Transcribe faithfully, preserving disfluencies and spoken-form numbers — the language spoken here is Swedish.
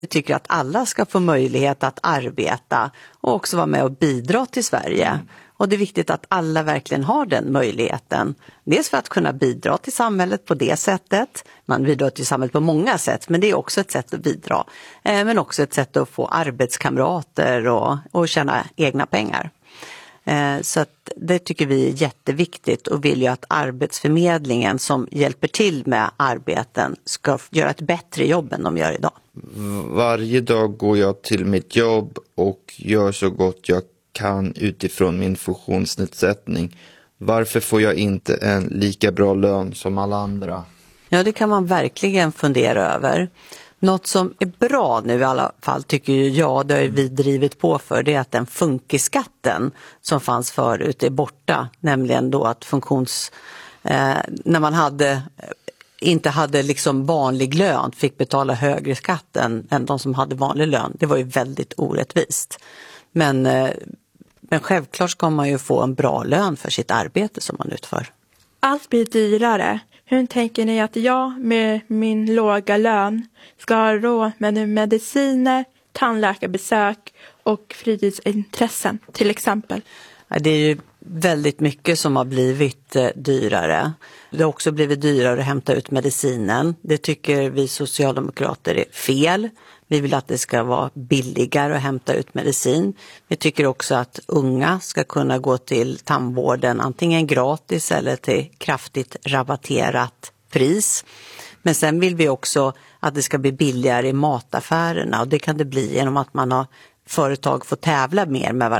Vi tycker att alla ska få möjlighet att arbeta och också vara med och bidra till Sverige. Och det är viktigt att alla verkligen har den möjligheten. Dels för att kunna bidra till samhället på det sättet. Man bidrar till samhället på många sätt, men det är också ett sätt att bidra. Eh, men också ett sätt att få arbetskamrater och, och tjäna egna pengar. Eh, så att det tycker vi är jätteviktigt och vill ju att Arbetsförmedlingen som hjälper till med arbeten ska göra ett bättre jobb än de gör idag. Varje dag går jag till mitt jobb och gör så gott jag kan utifrån min funktionsnedsättning. Varför får jag inte en lika bra lön som alla andra? Ja, det kan man verkligen fundera över. Något som är bra nu i alla fall tycker jag, det har vi drivit på för, det är att den funkiskatten som fanns förut är borta. Nämligen då att funktions... Eh, när man hade... inte hade liksom vanlig lön, fick betala högre skatt än, än de som hade vanlig lön. Det var ju väldigt orättvist. Men, men självklart ska man ju få en bra lön för sitt arbete som man utför. Allt blir dyrare. Hur tänker ni att jag med min låga lön ska ha råd med mediciner, tandläkarbesök och fritidsintressen till exempel? Ja, det är ju väldigt mycket som har blivit eh, dyrare. Det har också blivit dyrare att hämta ut medicinen. Det tycker vi socialdemokrater är fel. Vi vill att det ska vara billigare att hämta ut medicin. Vi tycker också att unga ska kunna gå till tandvården antingen gratis eller till kraftigt rabatterat pris. Men sen vill vi också att det ska bli billigare i mataffärerna och det kan det bli genom att man har företag får tävla mer med varandra